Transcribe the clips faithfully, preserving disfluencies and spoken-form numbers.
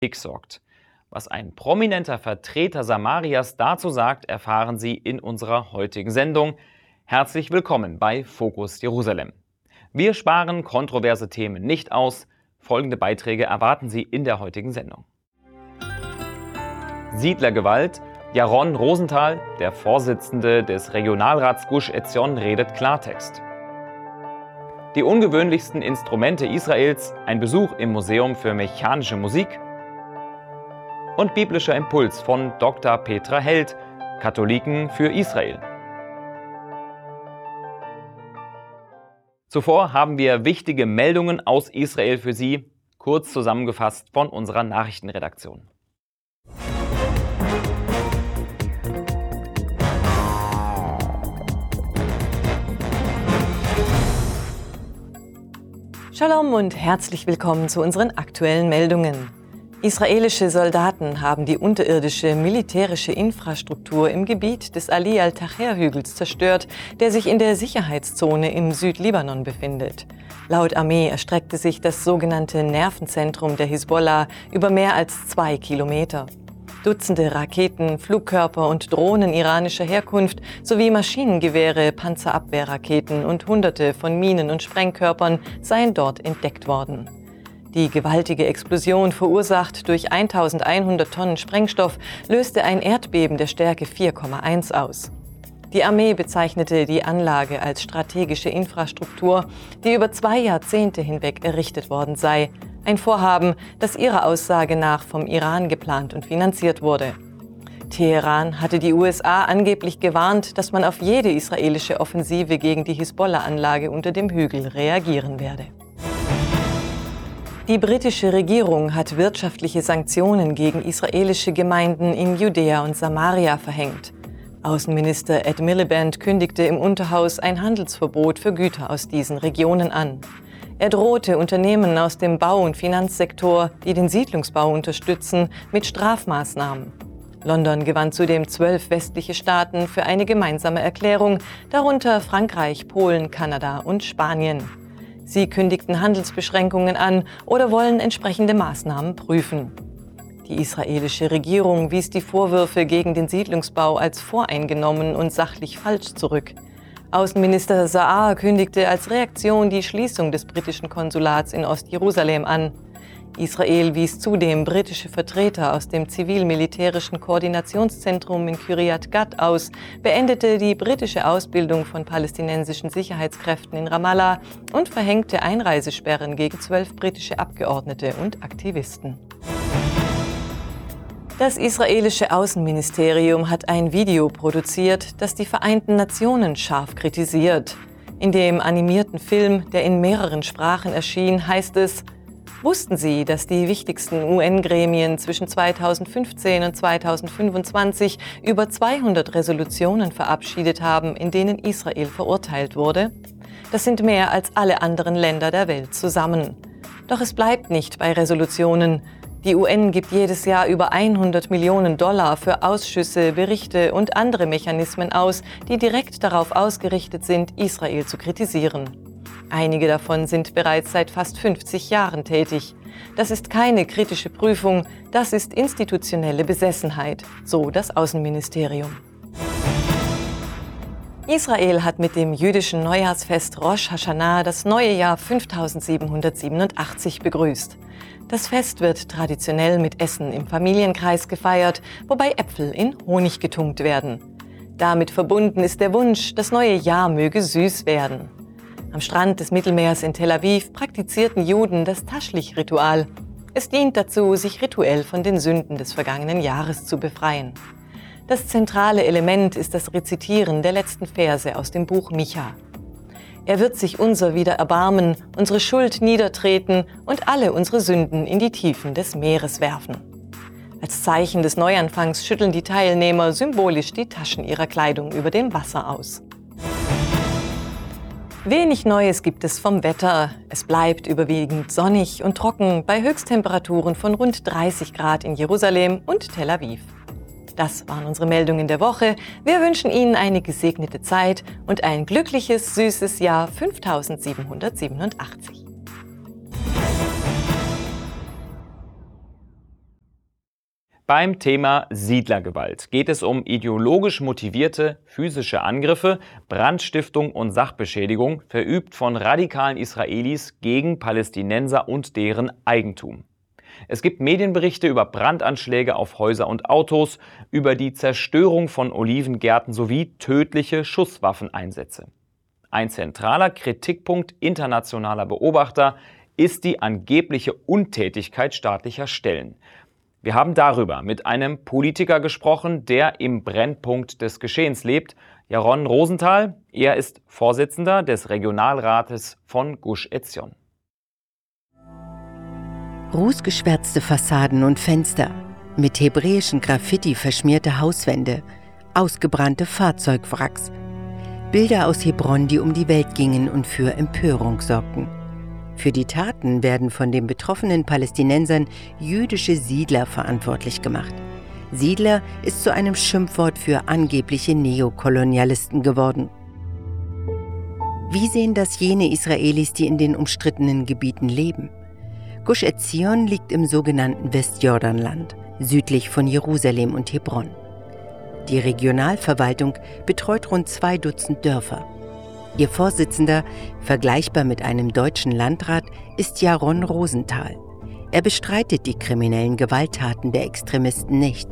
Krieg sorgt. Was ein prominenter Vertreter Samarias dazu sagt, erfahren Sie in unserer heutigen Sendung. Herzlich willkommen bei Fokus Jerusalem. Wir sparen kontroverse Themen nicht aus. Folgende Beiträge erwarten Sie in der heutigen Sendung. Siedlergewalt. Jaron Rosenthal, der Vorsitzende des Regionalrats Gush Etzion, redet Klartext. Die ungewöhnlichsten Instrumente Israels, ein Besuch im Museum für mechanische Musik und biblischer Impuls von Doktor Petra Held, Katholiken für Israel. Zuvor haben wir wichtige Meldungen aus Israel für Sie, kurz zusammengefasst von unserer Nachrichtenredaktion. Shalom und herzlich willkommen zu unseren aktuellen Meldungen. Israelische Soldaten haben die unterirdische militärische Infrastruktur im Gebiet des Ali al-Taher-Hügels zerstört, der sich in der Sicherheitszone im Südlibanon befindet. Laut Armee erstreckte sich das sogenannte Nervenzentrum der Hisbollah über mehr als zwei Kilometer. Dutzende Raketen, Flugkörper und Drohnen iranischer Herkunft sowie Maschinengewehre, Panzerabwehrraketen und Hunderte von Minen- und Sprengkörpern seien dort entdeckt worden. Die gewaltige Explosion, verursacht durch eintausendeinhundert Tonnen Sprengstoff, löste ein Erdbeben der Stärke vier Komma eins aus. Die Armee bezeichnete die Anlage als strategische Infrastruktur, die über zwei Jahrzehnte hinweg errichtet worden sei. Ein Vorhaben, das ihrer Aussage nach vom Iran geplant und finanziert wurde. Teheran hatte die U S A angeblich gewarnt, dass man auf jede israelische Offensive gegen die Hisbollah-Anlage unter dem Hügel reagieren werde. Die britische Regierung hat wirtschaftliche Sanktionen gegen israelische Gemeinden in Judäa und Samaria verhängt. Außenminister Ed Miliband kündigte im Unterhaus ein Handelsverbot für Güter aus diesen Regionen an. Er drohte Unternehmen aus dem Bau- und Finanzsektor, die den Siedlungsbau unterstützen, mit Strafmaßnahmen. London gewann zudem zwölf westliche Staaten für eine gemeinsame Erklärung, darunter Frankreich, Polen, Kanada und Spanien. Sie kündigten Handelsbeschränkungen an oder wollen entsprechende Maßnahmen prüfen. Die israelische Regierung wies die Vorwürfe gegen den Siedlungsbau als voreingenommen und sachlich falsch zurück. Außenminister Saar kündigte als Reaktion die Schließung des britischen Konsulats in Ostjerusalem an. Israel wies zudem britische Vertreter aus dem zivil-militärischen Koordinationszentrum in Kiryat Gat aus, beendete die britische Ausbildung von palästinensischen Sicherheitskräften in Ramallah und verhängte Einreisesperren gegen zwölf britische Abgeordnete und Aktivisten. Das israelische Außenministerium hat ein Video produziert, das die Vereinten Nationen scharf kritisiert. In dem animierten Film, der in mehreren Sprachen erschien, heißt es: Wussten Sie, dass die wichtigsten U N-Gremien zwischen zweitausendfünfzehn und zweitausendfünfundzwanzig über zweihundert Resolutionen verabschiedet haben, in denen Israel verurteilt wurde? Das sind mehr als alle anderen Länder der Welt zusammen. Doch es bleibt nicht bei Resolutionen. Die U N gibt jedes Jahr über hundert Millionen Dollar für Ausschüsse, Berichte und andere Mechanismen aus, die direkt darauf ausgerichtet sind, Israel zu kritisieren. Einige davon sind bereits seit fast fünfzig Jahren tätig. Das ist keine kritische Prüfung, das ist institutionelle Besessenheit, so das Außenministerium. Israel hat mit dem jüdischen Neujahrsfest Rosh Hashanah das neue Jahr fünftausendsiebenhundertsiebenundachtzig begrüßt. Das Fest wird traditionell mit Essen im Familienkreis gefeiert, wobei Äpfel in Honig getunkt werden. Damit verbunden ist der Wunsch, das neue Jahr möge süß werden. Am Strand des Mittelmeers in Tel Aviv praktizierten Juden das Taschlich-Ritual. Es dient dazu, sich rituell von den Sünden des vergangenen Jahres zu befreien. Das zentrale Element ist das Rezitieren der letzten Verse aus dem Buch Micha. Er wird sich unser wieder erbarmen, unsere Schuld niedertreten und alle unsere Sünden in die Tiefen des Meeres werfen. Als Zeichen des Neuanfangs schütteln die Teilnehmer symbolisch die Taschen ihrer Kleidung über dem Wasser aus. Wenig Neues gibt es vom Wetter. Es bleibt überwiegend sonnig und trocken bei Höchsttemperaturen von rund dreißig Grad in Jerusalem und Tel Aviv. Das waren unsere Meldungen der Woche. Wir wünschen Ihnen eine gesegnete Zeit und ein glückliches, süßes Jahr fünftausendsiebenhundertsiebenundachtzig. Beim Thema Siedlergewalt geht es um ideologisch motivierte physische Angriffe, Brandstiftung und Sachbeschädigung, verübt von radikalen Israelis gegen Palästinenser und deren Eigentum. Es gibt Medienberichte über Brandanschläge auf Häuser und Autos, über die Zerstörung von Olivengärten sowie tödliche Schusswaffeneinsätze. Ein zentraler Kritikpunkt internationaler Beobachter ist die angebliche Untätigkeit staatlicher Stellen. Wir haben darüber mit einem Politiker gesprochen, der im Brennpunkt des Geschehens lebt, Jaron Rosenthal. Er ist Vorsitzender des Regionalrates von Gush Etzion. Rußgeschwärzte Fassaden und Fenster, mit hebräischen Graffiti verschmierte Hauswände, ausgebrannte Fahrzeugwracks. Bilder aus Hebron, die um die Welt gingen und für Empörung sorgten. Für die Taten werden von den betroffenen Palästinensern jüdische Siedler verantwortlich gemacht. Siedler ist zu einem Schimpfwort für angebliche Neokolonialisten geworden. Wie sehen das jene Israelis, die in den umstrittenen Gebieten leben? Gush Etzion liegt im sogenannten Westjordanland, südlich von Jerusalem und Hebron. Die Regionalverwaltung betreut rund zwei Dutzend Dörfer. Ihr Vorsitzender, vergleichbar mit einem deutschen Landrat, ist Jaron Rosenthal. Er bestreitet die kriminellen Gewalttaten der Extremisten nicht.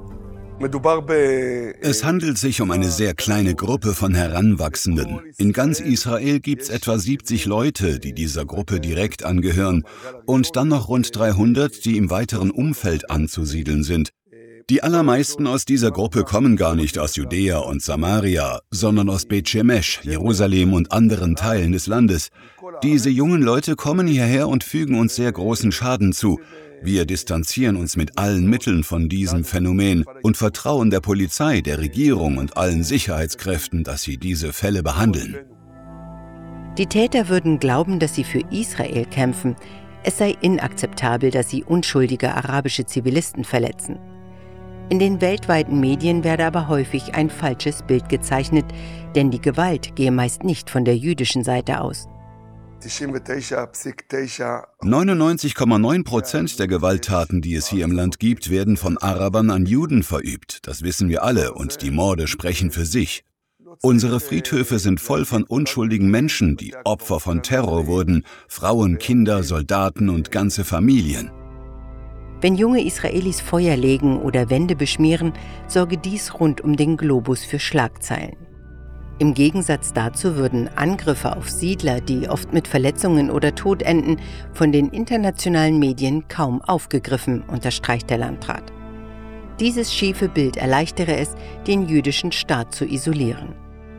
Es handelt sich um eine sehr kleine Gruppe von Heranwachsenden. In ganz Israel gibt es etwa siebzig Leute, die dieser Gruppe direkt angehören, und dann noch rund dreihundert, die im weiteren Umfeld anzusiedeln sind. Die allermeisten aus dieser Gruppe kommen gar nicht aus Judäa und Samaria, sondern aus Beit Shemesh, Jerusalem und anderen Teilen des Landes. Diese jungen Leute kommen hierher und fügen uns sehr großen Schaden zu. Wir distanzieren uns mit allen Mitteln von diesem Phänomen und vertrauen der Polizei, der Regierung und allen Sicherheitskräften, dass sie diese Fälle behandeln. Die Täter würden glauben, dass sie für Israel kämpfen. Es sei inakzeptabel, dass sie unschuldige arabische Zivilisten verletzen. In den weltweiten Medien werde aber häufig ein falsches Bild gezeichnet, denn die Gewalt gehe meist nicht von der jüdischen Seite aus. neunundneunzig Komma neun Prozent der Gewalttaten, die es hier im Land gibt, werden von Arabern an Juden verübt. Das wissen wir alle und die Morde sprechen für sich. Unsere Friedhöfe sind voll von unschuldigen Menschen, die Opfer von Terror wurden, Frauen, Kinder, Soldaten und ganze Familien. Wenn junge Israelis Feuer legen oder Wände beschmieren, sorge dies rund um den Globus für Schlagzeilen. Im Gegensatz dazu würden Angriffe auf Siedler, die oft mit Verletzungen oder Tod enden, von den internationalen Medien kaum aufgegriffen, unterstreicht der Landrat. Dieses schiefe Bild erleichtere es, den jüdischen Staat zu isolieren.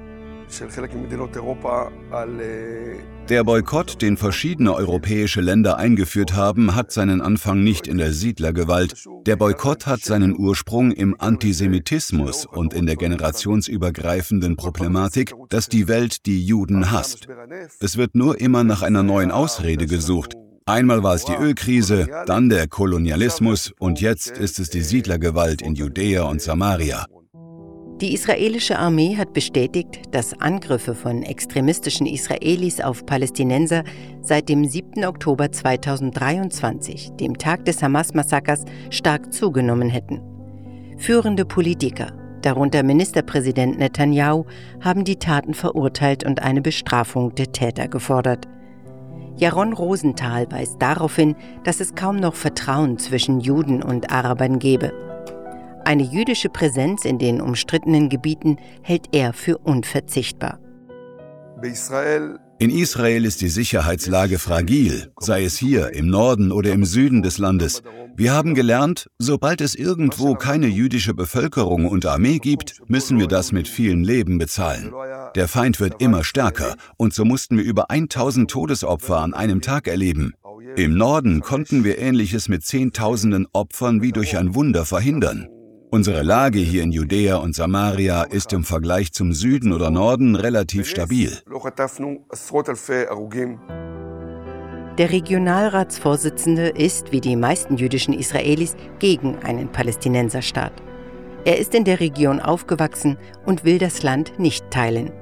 Der Boykott, den verschiedene europäische Länder eingeführt haben, hat seinen Anfang nicht in der Siedlergewalt. Der Boykott hat seinen Ursprung im Antisemitismus und in der generationsübergreifenden Problematik, dass die Welt die Juden hasst. Es wird nur immer nach einer neuen Ausrede gesucht. Einmal war es die Ölkrise, dann der Kolonialismus und jetzt ist es die Siedlergewalt in Judäa und Samaria. Die israelische Armee hat bestätigt, dass Angriffe von extremistischen Israelis auf Palästinenser seit dem siebten Oktober zweitausenddreiundzwanzig, dem Tag des Hamas-Massakers, stark zugenommen hätten. Führende Politiker, darunter Ministerpräsident Netanyahu, haben die Taten verurteilt und eine Bestrafung der Täter gefordert. Jaron Rosenthal weist darauf hin, dass es kaum noch Vertrauen zwischen Juden und Arabern gebe. Eine jüdische Präsenz in den umstrittenen Gebieten hält er für unverzichtbar. In Israel ist die Sicherheitslage fragil, sei es hier im Norden oder im Süden des Landes. Wir haben gelernt, sobald es irgendwo keine jüdische Bevölkerung und Armee gibt, müssen wir das mit vielen Leben bezahlen. Der Feind wird immer stärker und so mussten wir über tausend Todesopfer an einem Tag erleben. Im Norden konnten wir Ähnliches mit Zehntausenden Opfern wie durch ein Wunder verhindern. Unsere Lage hier in Judäa und Samaria ist im Vergleich zum Süden oder Norden relativ stabil. Der Regionalratsvorsitzende ist, wie die meisten jüdischen Israelis, gegen einen Palästinenserstaat. Er ist in der Region aufgewachsen und will das Land nicht teilen.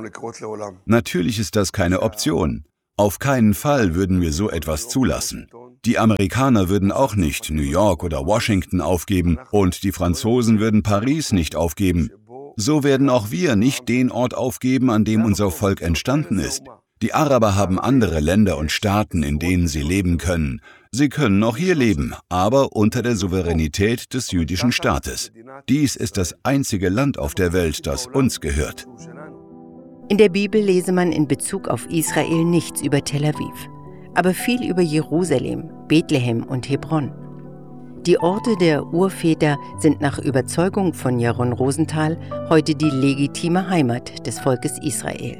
Natürlich ist das keine Option. Auf keinen Fall würden wir so etwas zulassen. Die Amerikaner würden auch nicht New York oder Washington aufgeben und die Franzosen würden Paris nicht aufgeben. So werden auch wir nicht den Ort aufgeben, an dem unser Volk entstanden ist. Die Araber haben andere Länder und Staaten, in denen sie leben können. Sie können auch hier leben, aber unter der Souveränität des jüdischen Staates. Dies ist das einzige Land auf der Welt, das uns gehört. In der Bibel lese man in Bezug auf Israel nichts über Tel Aviv, aber viel über Jerusalem, Bethlehem und Hebron. Die Orte der Urväter sind nach Überzeugung von Jaron Rosenthal heute die legitime Heimat des Volkes Israel.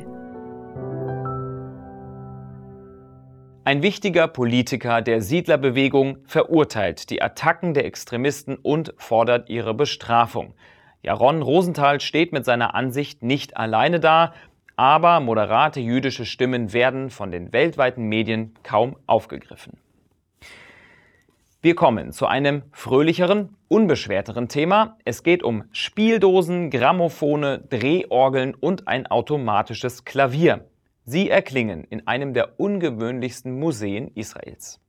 Ein wichtiger Politiker der Siedlerbewegung verurteilt die Attacken der Extremisten und fordert ihre Bestrafung. Jaron Rosenthal steht mit seiner Ansicht nicht alleine da, aber moderate jüdische Stimmen werden von den weltweiten Medien kaum aufgegriffen. Wir kommen zu einem fröhlicheren, unbeschwerteren Thema. Es geht um Spieldosen, Grammophone, Drehorgeln und ein automatisches Klavier. Sie erklingen in einem der ungewöhnlichsten Museen Israels.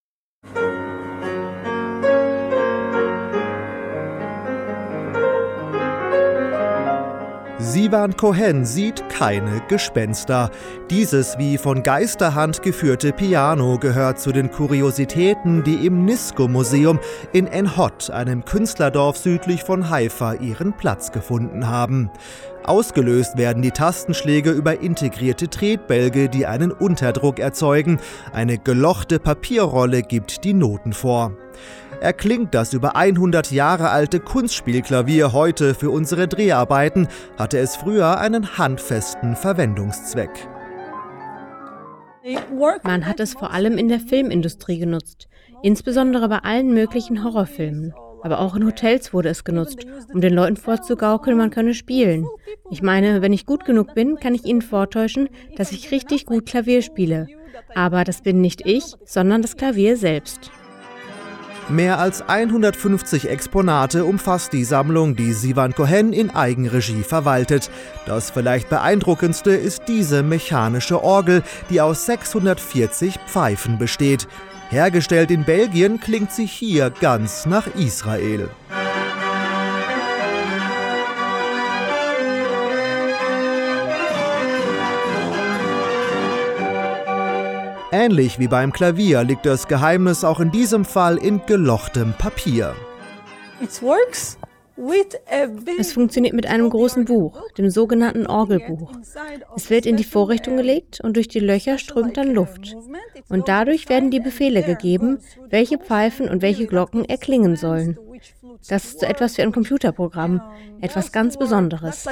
Sivan Cohen sieht keine Gespenster. Dieses wie von Geisterhand geführte Piano gehört zu den Kuriositäten, die im Nisko-Museum in En-Hod, einem Künstlerdorf südlich von Haifa, ihren Platz gefunden haben. Ausgelöst werden die Tastenschläge über integrierte Tretbälge, die einen Unterdruck erzeugen. Eine gelochte Papierrolle gibt die Noten vor. Erklingt das über hundert Jahre alte Kunstspielklavier heute für unsere Dreharbeiten, hatte es früher einen handfesten Verwendungszweck. Man hat es vor allem in der Filmindustrie genutzt, insbesondere bei allen möglichen Horrorfilmen. Aber auch in Hotels wurde es genutzt, um den Leuten vorzugaukeln, man könne spielen. Ich meine, wenn ich gut genug bin, kann ich ihnen vortäuschen, dass ich richtig gut Klavier spiele. Aber das bin nicht ich, sondern das Klavier selbst. Mehr als hundertfünfzig Exponate umfasst die Sammlung, die Sivan Cohen in Eigenregie verwaltet. Das vielleicht beeindruckendste ist diese mechanische Orgel, die aus sechshundertvierzig Pfeifen besteht. Hergestellt in Belgien, klingt sie hier ganz nach Israel. Ähnlich wie beim Klavier liegt das Geheimnis auch in diesem Fall in gelochtem Papier. Es funktioniert mit einem großen Buch, dem sogenannten Orgelbuch. Es wird in die Vorrichtung gelegt und durch die Löcher strömt dann Luft. Und dadurch werden die Befehle gegeben, welche Pfeifen und welche Glocken erklingen sollen. Das ist so etwas wie ein Computerprogramm, etwas ganz Besonderes.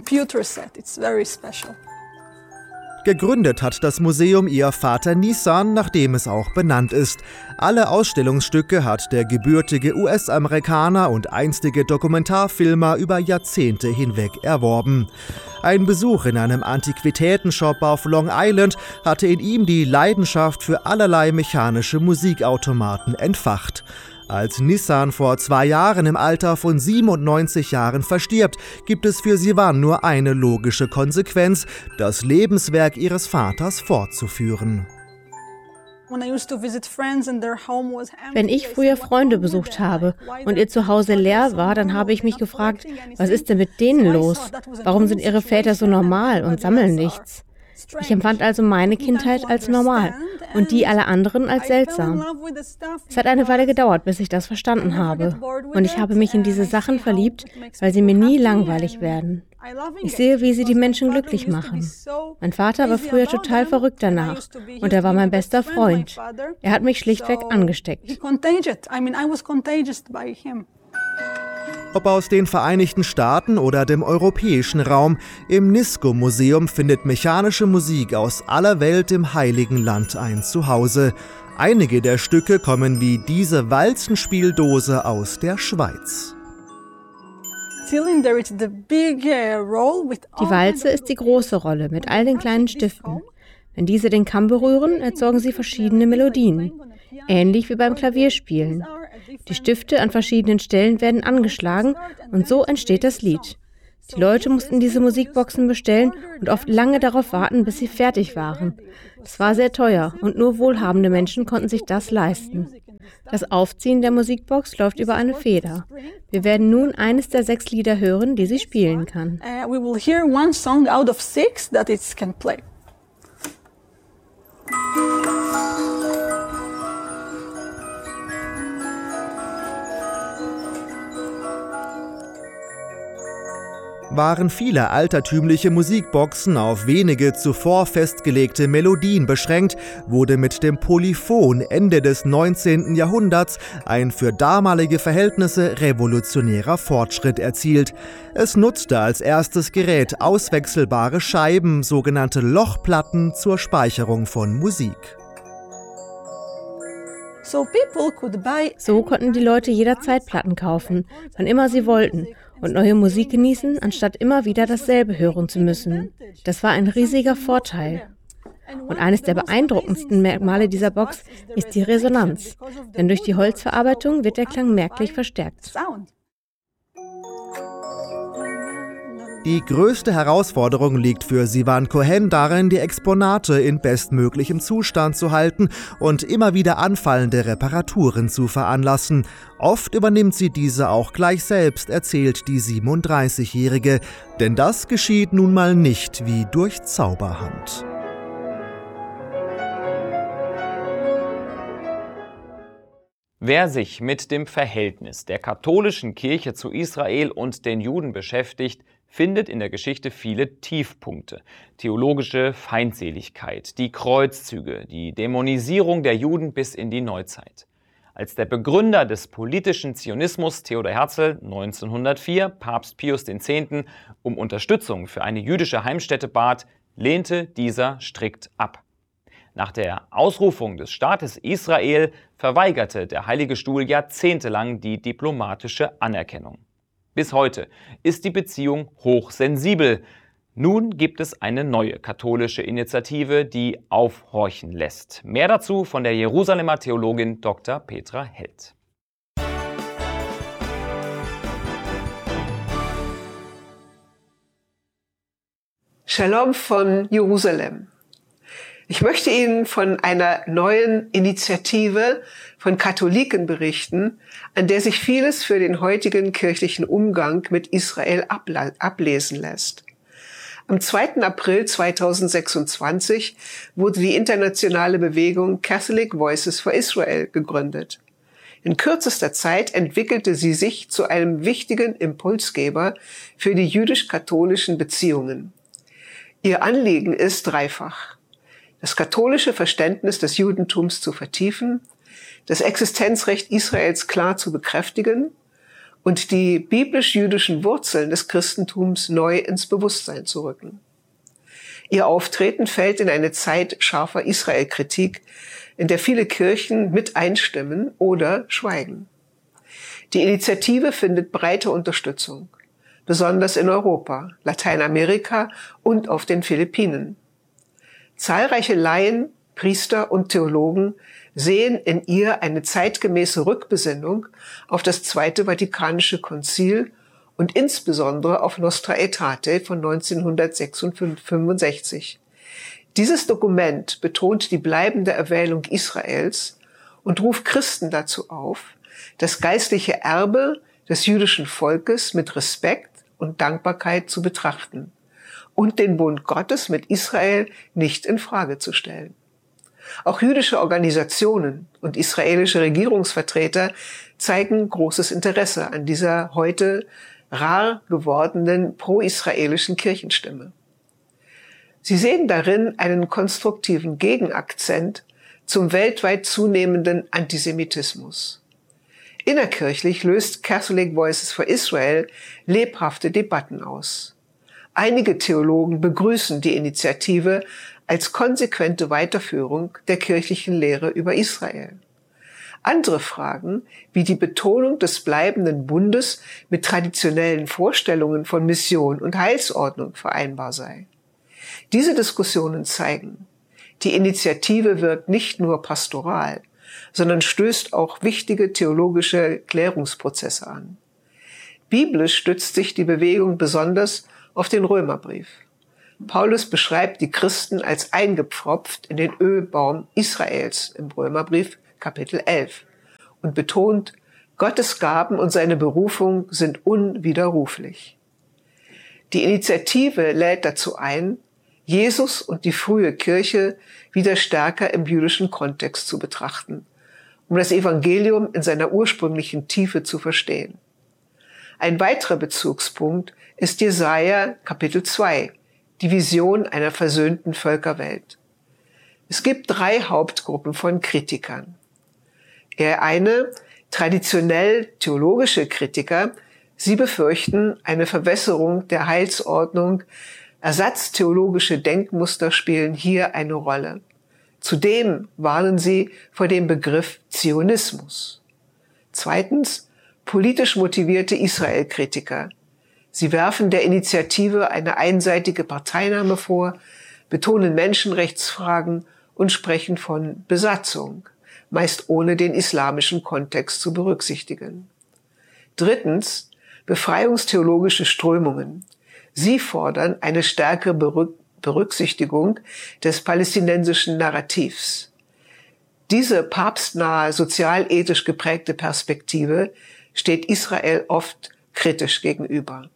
Gegründet hat das Museum ihr Vater Nissan, nach dem es auch benannt ist. Alle Ausstellungsstücke hat der gebürtige U S-Amerikaner und einstige Dokumentarfilmer über Jahrzehnte hinweg erworben. Ein Besuch in einem Antiquitätenshop auf Long Island hatte in ihm die Leidenschaft für allerlei mechanische Musikautomaten entfacht. Als Nissan vor zwei Jahren im Alter von siebenundneunzig Jahren verstirbt, gibt es für Sivan nur eine logische Konsequenz, das Lebenswerk ihres Vaters fortzuführen. Wenn ich früher Freunde besucht habe und ihr Zuhause leer war, dann habe ich mich gefragt, was ist denn mit denen los? Warum sind ihre Väter so normal und sammeln nichts? Ich empfand also meine Kindheit als normal und die aller anderen als seltsam. Es hat eine Weile gedauert, bis ich das verstanden habe. Und ich habe mich in diese Sachen verliebt, weil sie mir nie langweilig werden. Ich sehe, wie sie die Menschen glücklich machen. Mein Vater war früher total verrückt danach und er war mein bester Freund. Er hat mich schlichtweg angesteckt. Ob aus den Vereinigten Staaten oder dem europäischen Raum, im Nisko-Museum findet mechanische Musik aus aller Welt im Heiligen Land ein Zuhause. Einige der Stücke kommen wie diese Walzenspieldose aus der Schweiz. Die Walze ist die große Rolle mit all den kleinen Stiften. Wenn diese den Kamm berühren, erzeugen sie verschiedene Melodien. Ähnlich wie beim Klavierspielen. Die Stifte an verschiedenen Stellen werden angeschlagen und so entsteht das Lied. Die Leute mussten diese Musikboxen bestellen und oft lange darauf warten, bis sie fertig waren. Das war sehr teuer und nur wohlhabende Menschen konnten sich das leisten. Das Aufziehen der Musikbox läuft über eine Feder. Wir werden nun eines der sechs Lieder hören, die sie spielen kann. Uh, we will hear one song out of six that it can play. Waren viele altertümliche Musikboxen auf wenige zuvor festgelegte Melodien beschränkt, wurde mit dem Polyphon Ende des neunzehnten Jahrhunderts ein für damalige Verhältnisse revolutionärer Fortschritt erzielt. Es nutzte als erstes Gerät auswechselbare Scheiben, sogenannte Lochplatten, zur Speicherung von Musik. So konnten die Leute jederzeit Platten kaufen, wann immer sie wollten, und neue Musik genießen, anstatt immer wieder dasselbe hören zu müssen. Das war ein riesiger Vorteil. Und eines der beeindruckendsten Merkmale dieser Box ist die Resonanz, denn durch die Holzverarbeitung wird der Klang merklich verstärkt. Die größte Herausforderung liegt für Sivan Cohen darin, die Exponate in bestmöglichem Zustand zu halten und immer wieder anfallende Reparaturen zu veranlassen. Oft übernimmt sie diese auch gleich selbst, erzählt die siebenunddreißigjährige. Denn das geschieht nun mal nicht wie durch Zauberhand. Wer sich mit dem Verhältnis der katholischen Kirche zu Israel und den Juden beschäftigt, findet in der Geschichte viele Tiefpunkte. Theologische Feindseligkeit, die Kreuzzüge, die Dämonisierung der Juden bis in die Neuzeit. Als der Begründer des politischen Zionismus Theodor Herzl neunzehnhundertvier Papst Pius X. um Unterstützung für eine jüdische Heimstätte bat, lehnte dieser strikt ab. Nach der Ausrufung des Staates Israel verweigerte der Heilige Stuhl jahrzehntelang die diplomatische Anerkennung. Bis heute ist die Beziehung hochsensibel. Nun gibt es eine neue katholische Initiative, die aufhorchen lässt. Mehr dazu von der Jerusalemer Theologin Doktor Petra Held. Shalom von Jerusalem. Ich möchte Ihnen von einer neuen Initiative von Katholiken berichten, an der sich vieles für den heutigen kirchlichen Umgang mit Israel ablesen lässt. Am zweiten April zweitausendsechsundzwanzig wurde die internationale Bewegung Catholic Voices for Israel gegründet. In kürzester Zeit entwickelte sie sich zu einem wichtigen Impulsgeber für die jüdisch-katholischen Beziehungen. Ihr Anliegen ist dreifach: das katholische Verständnis des Judentums zu vertiefen, das Existenzrecht Israels klar zu bekräftigen und die biblisch-jüdischen Wurzeln des Christentums neu ins Bewusstsein zu rücken. Ihr Auftreten fällt in eine Zeit scharfer Israel-Kritik, in der viele Kirchen mit einstimmen oder schweigen. Die Initiative findet breite Unterstützung, besonders in Europa, Lateinamerika und auf den Philippinen. Zahlreiche Laien, Priester und Theologen sehen in ihr eine zeitgemäße Rückbesinnung auf das Zweite Vatikanische Konzil und insbesondere auf Nostra Aetate von neunzehnhundertfünfundsechzig. Dieses Dokument betont die bleibende Erwählung Israels und ruft Christen dazu auf, das geistliche Erbe des jüdischen Volkes mit Respekt und Dankbarkeit zu betrachten und den Bund Gottes mit Israel nicht in Frage zu stellen. Auch jüdische Organisationen und israelische Regierungsvertreter zeigen großes Interesse an dieser heute rar gewordenen pro-israelischen Kirchenstimme. Sie sehen darin einen konstruktiven Gegenakzent zum weltweit zunehmenden Antisemitismus. Innerkirchlich löst Catholic Voices for Israel lebhafte Debatten aus. Einige Theologen begrüßen die Initiative als konsequente Weiterführung der kirchlichen Lehre über Israel. Andere fragen, wie die Betonung des bleibenden Bundes mit traditionellen Vorstellungen von Mission und Heilsordnung vereinbar sei. Diese Diskussionen zeigen, die Initiative wirkt nicht nur pastoral, sondern stößt auch wichtige theologische Klärungsprozesse an. Biblisch stützt sich die Bewegung besonders auf den Römerbrief. Paulus beschreibt die Christen als eingepfropft in den Ölbaum Israels im Römerbrief Kapitel elf und betont, Gottes Gaben und seine Berufung sind unwiderruflich. Die Initiative lädt dazu ein, Jesus und die frühe Kirche wieder stärker im jüdischen Kontext zu betrachten, um das Evangelium in seiner ursprünglichen Tiefe zu verstehen. Ein weiterer Bezugspunkt ist Jesaja Kapitel zwei, die Vision einer versöhnten Völkerwelt. Es gibt drei Hauptgruppen von Kritikern. Er eine traditionell theologische Kritiker, sie befürchten eine Verwässerung der Heilsordnung, ersatztheologische Denkmuster spielen hier eine Rolle. Zudem warnen sie vor dem Begriff Zionismus. Zweitens, politisch motivierte Israel-Kritiker. Sie werfen der Initiative eine einseitige Parteinahme vor, betonen Menschenrechtsfragen und sprechen von Besatzung, meist ohne den islamischen Kontext zu berücksichtigen. Drittens, befreiungstheologische Strömungen. Sie fordern eine stärkere Berücksichtigung des palästinensischen Narrativs. Diese papstnahe, sozialethisch geprägte Perspektive steht Israel oft kritisch gegenüber.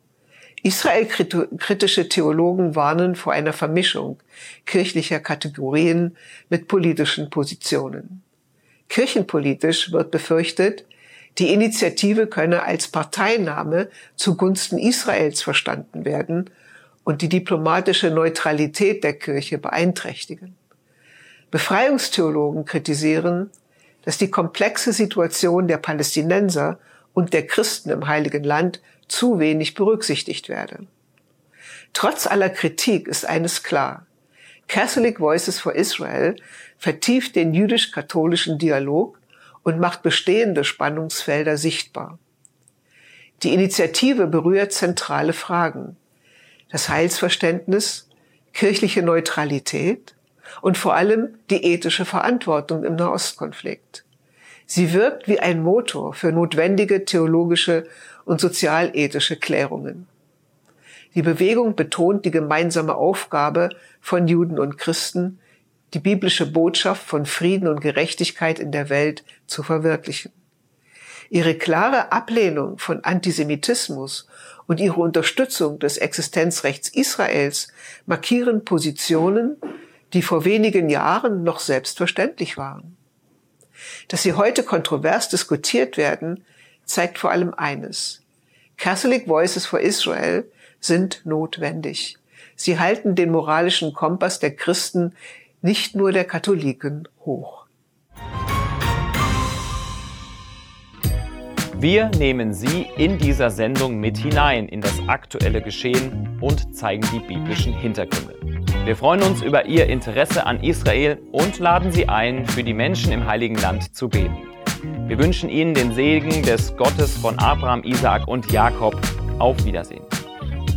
Israel-kritische Theologen warnen vor einer Vermischung kirchlicher Kategorien mit politischen Positionen. Kirchenpolitisch wird befürchtet, die Initiative könne als Parteinahme zugunsten Israels verstanden werden und die diplomatische Neutralität der Kirche beeinträchtigen. Befreiungstheologen kritisieren, dass die komplexe Situation der Palästinenser und der Christen im Heiligen Land zu wenig berücksichtigt werde. Trotz aller Kritik ist eines klar. Catholic Voices for Israel vertieft den jüdisch-katholischen Dialog und macht bestehende Spannungsfelder sichtbar. Die Initiative berührt zentrale Fragen: das Heilsverständnis, kirchliche Neutralität und vor allem die ethische Verantwortung im Nahostkonflikt. Sie wirkt wie ein Motor für notwendige theologische und sozialethische Klärungen. Die Bewegung betont die gemeinsame Aufgabe von Juden und Christen, die biblische Botschaft von Frieden und Gerechtigkeit in der Welt zu verwirklichen. Ihre klare Ablehnung von Antisemitismus und ihre Unterstützung des Existenzrechts Israels markieren Positionen, die vor wenigen Jahren noch selbstverständlich waren. Dass sie heute kontrovers diskutiert werden, zeigt vor allem eines: Catholic Voices for Israel sind notwendig. Sie halten den moralischen Kompass der Christen, nicht nur der Katholiken, hoch. Wir nehmen Sie in dieser Sendung mit hinein in das aktuelle Geschehen und zeigen die biblischen Hintergründe. Wir freuen uns über Ihr Interesse an Israel und laden Sie ein, für die Menschen im Heiligen Land zu beten. Wir wünschen Ihnen den Segen des Gottes von Abraham, Isaak und Jakob. Auf Wiedersehen.